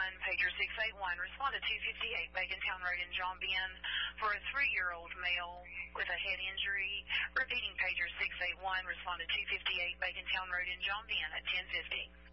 pager 681, respond to 258 Bacontown Road in John Ben for a 3-year-old male with a head injury. Repeating pager 681, respond to 258 Bacontown Road in John Ben at 10:50.